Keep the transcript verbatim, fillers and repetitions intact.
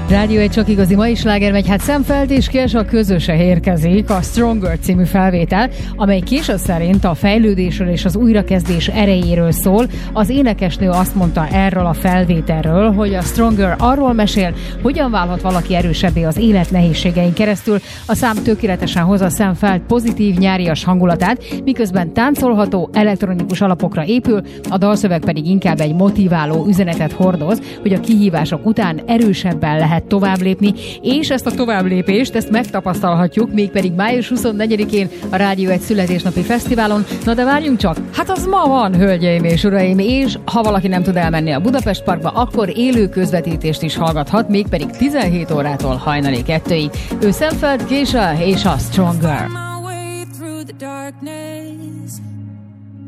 Rádió egy csak igazi mai sláger megy, hát Szemfeld és Kesha közösen érkezik a Stronger című felvétel, amely Kesha szerint a fejlődésről és az újrakezdés erejéről szól. Az énekesnő azt mondta erről a felvételről, hogy a Stronger arról mesél, hogyan válhat valaki erősebbé az élet nehézségein keresztül. A szám tökéletesen hozza Szemfeld pozitív nyárias hangulatát, miközben táncolható, elektronikus alapokra épül, a dalszöveg pedig inkább egy motiváló üzenetet hordoz, hogy a kihívások után erősebben lehet tovább lépni, és ezt a továbblépést, ezt megtapasztalhatjuk, mégpedig május huszonnegyedikén a Rádió egy születésnapi fesztiválon. Na de várjunk csak, hát az ma van, hölgyeim és uraim, és ha valaki nem tud elmenni a Budapest Parkba, akkor élő közvetítést is hallgathat, mégpedig tizenhét órától hajnali kettőig. Ő Szemfeld, Kesha és a Stronger.